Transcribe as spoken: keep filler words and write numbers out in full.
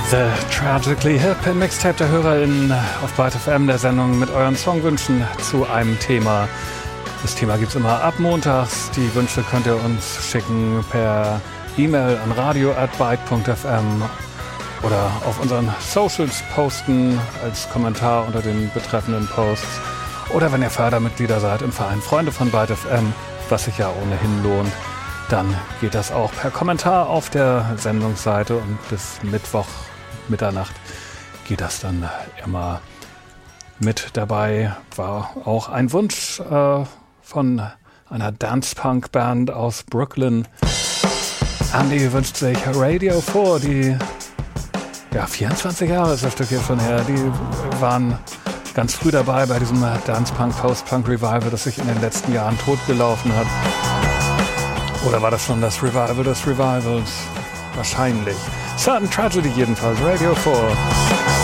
The Tragically Hip im Mixtape der HörerInnen auf Byte F M, der Sendung mit euren Songwünschen zu einem Thema. Das Thema gibt es immer ab montags. Die Wünsche könnt ihr uns schicken per E-Mail an radio at byte punkt f m oder auf unseren Socials posten als Kommentar unter den betreffenden Posts. Oder wenn ihr Fördermitglieder seid im Verein Freunde von Byte F M, was sich ja ohnehin lohnt, dann geht das auch per Kommentar auf der Sendungsseite und bis Mittwoch Mitternacht geht das dann immer mit dabei. War auch ein Wunsch äh, von einer Dance-Punk-Band aus Brooklyn. Andy wünscht sich Radio vier, die ja, vierundzwanzig Jahre ist das Stück hier schon her. Die waren ganz früh dabei bei diesem Dance-Punk, Post-Punk-Revival, das sich in den letzten Jahren totgelaufen hat. Oder war das schon das Revival des Revivals? Wahrscheinlich. Certain Tragedy jedenfalls, Radio vier.